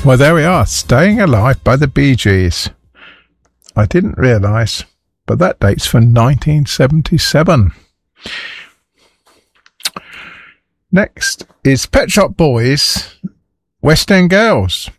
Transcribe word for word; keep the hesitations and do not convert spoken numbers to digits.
Well, there we are. Staying Alive by the Bee Gees. I didn't realise, but that dates from nineteen seventy-seven. Next is Pet Shop Boys, West End Girls.